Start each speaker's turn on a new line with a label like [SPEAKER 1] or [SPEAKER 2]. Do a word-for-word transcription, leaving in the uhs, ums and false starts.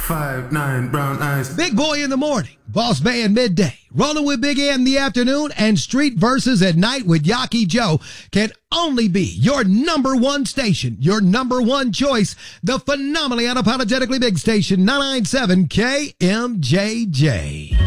[SPEAKER 1] five, nine, brown eyes.
[SPEAKER 2] Big Boy in the morning, Boss Man midday, rolling with Big A in the afternoon, and Street Verses at night with Yaki Joe can only be your number one station, your number one choice, the phenomenally unapologetically big station, nine ninety-seven K M J J.